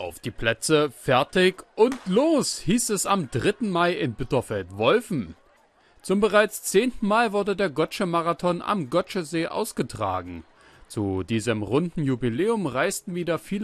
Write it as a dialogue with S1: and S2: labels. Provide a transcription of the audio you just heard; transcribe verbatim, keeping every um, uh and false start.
S1: Auf die Plätze, fertig und los, hieß es am dritten Mai in Bitterfeld-Wolfen. Zum bereits zehnten Mal wurde der Gotche-Marathon am Gotschesee ausgetragen. Zu diesem runden Jubiläum reisten wieder viele